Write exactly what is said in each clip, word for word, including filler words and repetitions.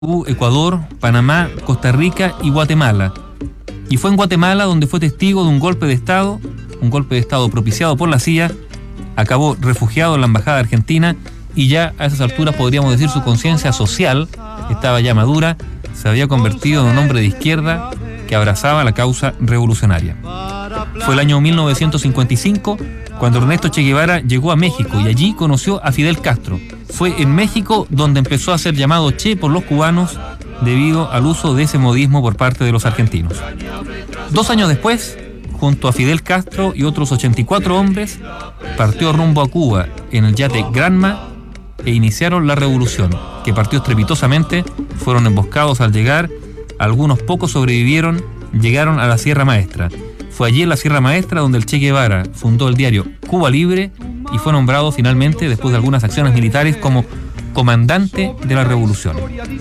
Ecuador, Panamá, Costa Rica y Guatemala. Y fue en Guatemala donde fue testigo de un golpe de Estado, un golpe de Estado propiciado por la C I A, acabó refugiado en la Embajada Argentina y ya a esas alturas podríamos decir su conciencia social estaba ya madura, se había convertido en un hombre de izquierda que abrazaba la causa revolucionaria. Fue el año mil novecientos cincuenta y cinco cuando Ernesto Che Guevara llegó a México y allí conoció a Fidel Castro. Fue en México donde empezó a ser llamado Che por los cubanos debido al uso de ese modismo por parte de los argentinos. Dos años después, junto a Fidel Castro y otros ochenta y cuatro hombres, partió rumbo a Cuba en el yate Granma e iniciaron la revolución, que partió estrepitosamente, fueron emboscados al llegar, algunos pocos sobrevivieron, llegaron a la Sierra Maestra. Fue allí en la Sierra Maestra donde el Che Guevara fundó el diario Cuba Libre y fue nombrado finalmente, después de algunas acciones militares, como comandante de la revolución.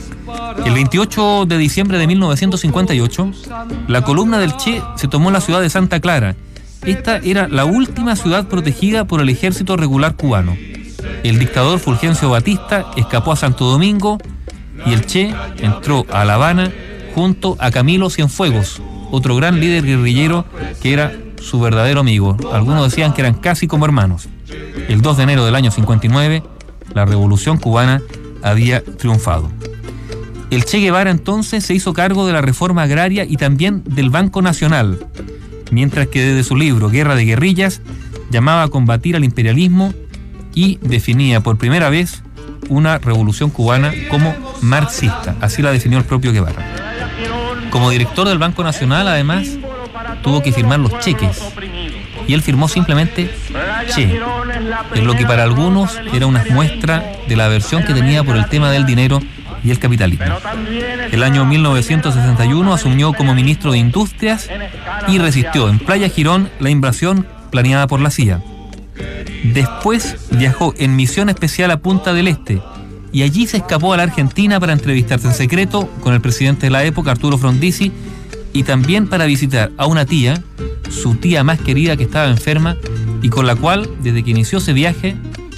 El veintiocho de diciembre de mil novecientos cincuenta y ocho, la columna del Che se tomó la ciudad de Santa Clara. Esta era la última ciudad protegida por el ejército regular cubano. El dictador Fulgencio Batista escapó a Santo Domingo y el Che entró a La Habana junto a Camilo Cienfuegos, otro gran líder guerrillero que era su verdadero amigo. Algunos decían que eran casi como hermanos. El dos de enero del año cincuenta y nueve, la revolución cubana había triunfado. El Che Guevara entonces se hizo cargo de la reforma agraria y también del Banco Nacional, mientras que desde su libro Guerra de Guerrillas llamaba a combatir al imperialismo y definía por primera vez una revolución cubana como marxista. Así la definió el propio Guevara. Como director del Banco Nacional, además, tuvo que firmar los cheques. Y él firmó simplemente Che, en lo que para algunos era una muestra de la aversión que tenía por el tema del dinero y el capitalismo. El año mil novecientos sesenta y uno asumió como ministro de Industrias y resistió en Playa Girón la invasión planeada por la C I A. Después viajó en misión especial a Punta del Este y allí se escapó a la Argentina para entrevistarse en secreto con el presidente de la época, Arturo Frondizi, y también para visitar a una tía, su tía más querida que estaba enferma y con la cual, desde que inició ese viaje,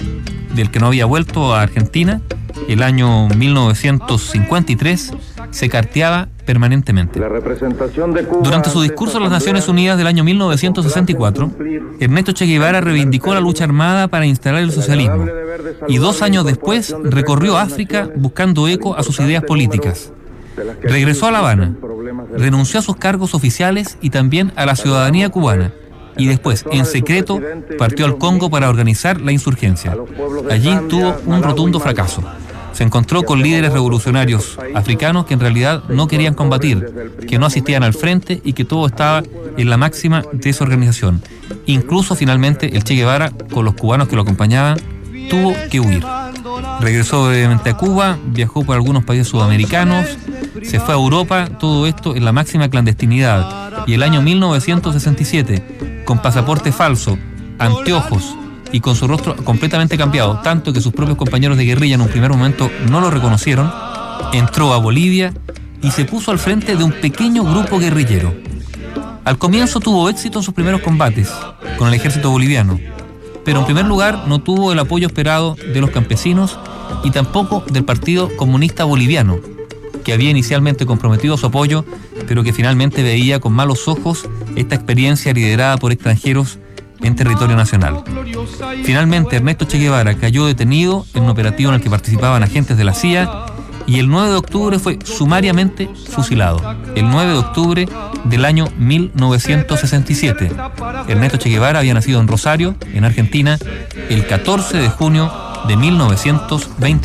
del que no había vuelto a Argentina, el año mil novecientos cincuenta y tres, se carteaba permanentemente. Durante su discurso a las Naciones Unidas del año mil novecientos sesenta y cuatro, Ernesto Che Guevara reivindicó la lucha armada para instalar el socialismo y dos años después recorrió África buscando eco a sus ideas políticas. Regresó a La Habana, renunció a sus cargos oficiales y también a la ciudadanía cubana y después, en secreto, partió al Congo para organizar la insurgencia. Allí tuvo un rotundo fracaso. Se encontró con líderes revolucionarios africanos que en realidad no querían combatir, que no asistían al frente y que todo estaba en la máxima desorganización. Incluso finalmente el Che Guevara, con los cubanos que lo acompañaban, tuvo que huir. Regresó brevemente a Cuba, viajó por algunos países sudamericanos, se fue a Europa, todo esto en la máxima clandestinidad. Y el año mil novecientos sesenta y siete, con pasaporte falso, anteojos y con su rostro completamente cambiado, tanto que sus propios compañeros de guerrilla en un primer momento no lo reconocieron, entró a Bolivia y se puso al frente de un pequeño grupo guerrillero. Al comienzo tuvo éxito en sus primeros combates con el ejército boliviano, pero en primer lugar no tuvo el apoyo esperado de los campesinos y tampoco del Partido Comunista Boliviano, que había inicialmente comprometido su apoyo, pero que finalmente veía con malos ojos esta experiencia liderada por extranjeros en territorio nacional. Finalmente, Ernesto Che Guevara cayó detenido en un operativo en el que participaban agentes de la C I A y el nueve de octubre fue sumariamente fusilado. El nueve de octubre del año mil novecientos sesenta y siete. Ernesto Che Guevara había nacido en Rosario, en Argentina, el catorce de junio de mil novecientos veinte.